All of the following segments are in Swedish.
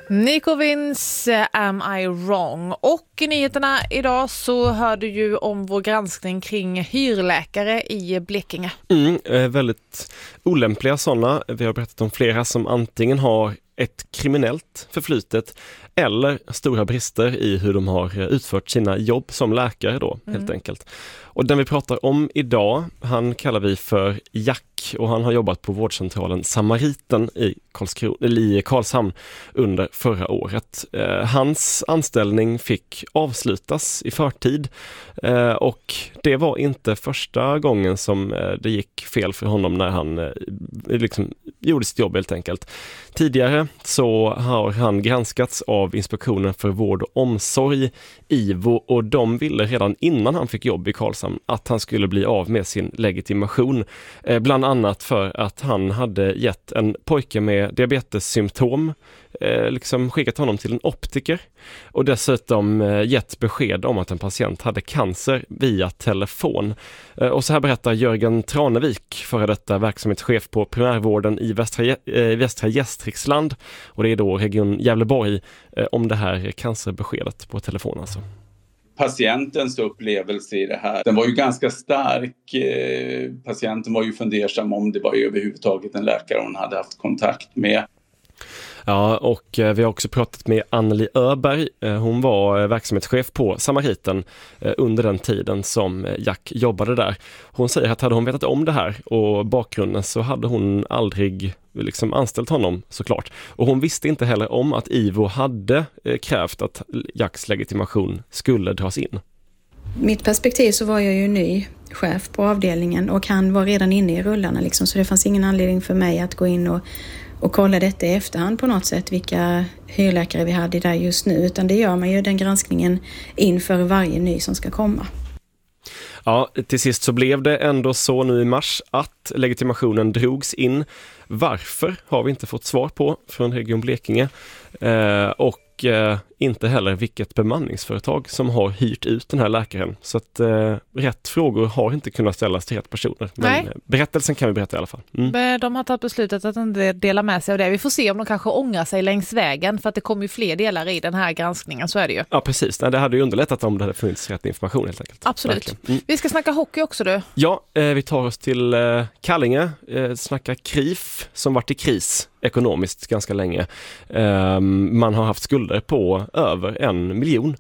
Nico Vince, Am I Wrong? Och i nyheterna idag så hör du ju om vår granskning kring hyrläkare i Blekinge. Väldigt olämpliga sådana. Vi har berättat om flera som antingen har ett kriminellt förflutet eller stora brister i hur de har utfört sina jobb som läkare då, helt enkelt. Och den vi pratar om idag, han kallar vi för Jack och han har jobbat på vårdcentralen Samariten i Karlshamn under förra året. Hans anställning fick avslutas i förtid och det var inte första gången som det gick fel för honom när han gjorde sitt jobb helt enkelt. Tidigare så har han granskats av Inspektionen för vård och omsorg, IVO, och de ville redan innan han fick jobb i Karlshamn att han skulle bli av med sin legitimation. Bland annat för att han hade gett en pojke med diabetessymptom skickat honom till en optiker och dessutom gett besked om att en patient hade cancer via telefon. Och så här berättar Jörgen Tranevik, före detta verksamhetschef på primärvården i Västra Gästrikland, och det är då Region Gävleborg, om det här cancerbeskedet på telefon alltså. Patientens upplevelse i det här, den var ju ganska stark. Patienten var ju fundersam om det var överhuvudtaget en läkare hon hade haft kontakt med. Ja, och vi har också pratat med Anneli Öberg. Hon var verksamhetschef på Samariten under den tiden som Jack jobbade där. Hon säger att hade hon vetat om det här och bakgrunden så hade hon aldrig anställt honom såklart. Och hon visste inte heller om att IVO hade krävt att Jacks legitimation skulle dras in. Mitt perspektiv så var jag ju ny chef på avdelningen och han var redan inne i rullarna så det fanns ingen anledning för mig att gå in och kolla detta i efterhand på något sätt, vilka hyrläkare vi hade där just nu, utan det gör man ju den granskningen inför varje ny som ska komma. Ja, till sist så blev det ändå så nu i mars att legitimationen drogs in. Varför har vi inte fått svar på från Region Blekinge och inte heller vilket bemanningsföretag som har hyrt ut den här läkaren. Så att rätt frågor har inte kunnat ställas till rätt personer. Men berättelsen kan vi berätta i alla fall. De har tagit beslutet att inte dela med sig av det. Vi får se om de kanske ångrar sig längs vägen, för att det kommer ju fler delar i den här granskningen, så är det ju. Ja, precis. Det hade ju underlättat om det hade funnits rätt information helt enkelt. Absolut. Vi ska snacka hockey också du. Ja, vi tar oss till Kallinge, snacka KRIF som varit i kris ekonomiskt ganska länge. Man har haft skulder på över 1 miljon.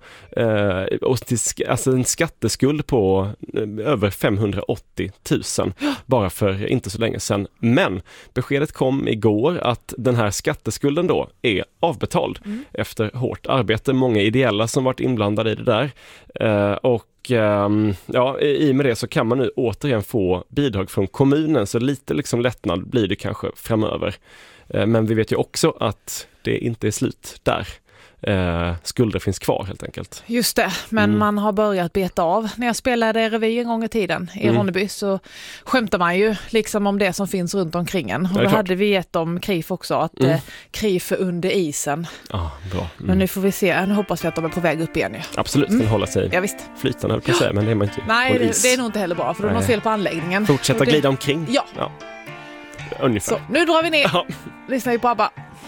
Alltså en skatteskuld på över 580 000 bara för inte så länge sedan. Men beskedet kom igår att den här skatteskulden då är avbetald efter hårt arbete. Många ideella som varit inblandade i det där. I och med det så kan man nu återigen få bidrag från kommunen, så lite lättnad blir det kanske framöver. Men vi vet ju också att det inte är slut där. Skulder finns kvar helt enkelt. Just det, men man har börjat beta av. När jag spelade revy en gång i tiden i Ronneby så skämtar man ju om det som finns runt omkring en. Och då hade vi gett om KRIF också, att KRIF är under isen. Bra. Men nu får vi se, nu hoppas vi att de är på väg upp igen. Absolut, den håller sig flytande, höll på att säga, men det är man inte. Nej, det är nog inte heller bra, för det är något fel på anläggningen. Fortsätta glida omkring. Ja. Ungefär. Så, nu drar vi ner. Lyssnar vi på ABBA.